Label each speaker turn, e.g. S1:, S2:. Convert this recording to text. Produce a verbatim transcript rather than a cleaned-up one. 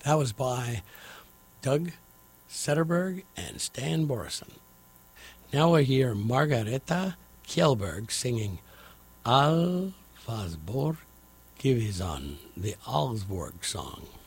S1: That was by Doug Setterberg and Stan Borison. Now we'll hear Margareta Kjellberg singing Al was Borg Givizon, the Augsburg song.